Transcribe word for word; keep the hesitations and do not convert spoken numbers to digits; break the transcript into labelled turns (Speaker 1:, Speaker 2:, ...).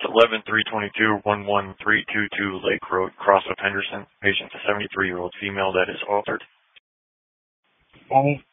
Speaker 1: eleven three twenty-two one one three two two Lake Road, Crossop, Henderson. Patient, a seventy-three-year-old female that is altered.
Speaker 2: Danny?